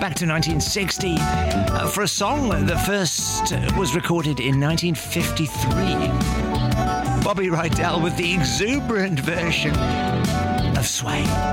back to 1960 for a song that first was recorded in 1953. Bobby Rydell with the exuberant version of Sway.